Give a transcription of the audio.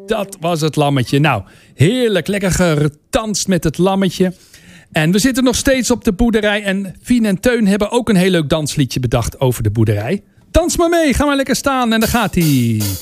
Dat was het lammetje. Nou, heerlijk, lekker getanst met het lammetje. En we zitten nog steeds op de boerderij. En Fien en Teun hebben ook een heel leuk dansliedje bedacht over de boerderij. Dans maar mee, ga maar lekker staan en daar gaat-ie.